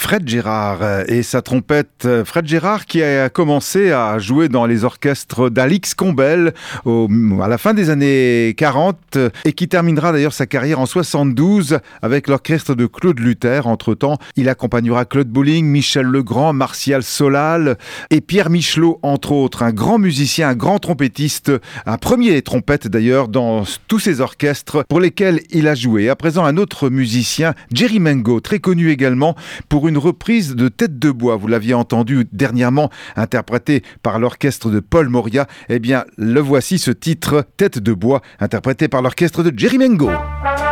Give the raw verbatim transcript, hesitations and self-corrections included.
Fred Gérard et sa trompette. Fred Gérard qui a commencé à jouer dans les orchestres d'Alix Combel au, à la fin des années quarante et qui terminera d'ailleurs sa carrière en soixante-douze avec l'orchestre de Claude Luther. Entre-temps, il accompagnera Claude Bolling, Michel Legrand, Martial Solal et Pierre Michelot, entre autres. Un grand musicien, un grand trompettiste, un premier trompette d'ailleurs dans tous ces orchestres pour lesquels il a joué. À présent, un autre musicien, Jerry Mengo, très connu également pour une reprise de Tête de bois. Vous l'aviez entendu dernièrement interprété par l'orchestre de Paul Moria. Eh bien, le voici ce titre, Tête de bois, interprété par l'orchestre de Jerry Mengo.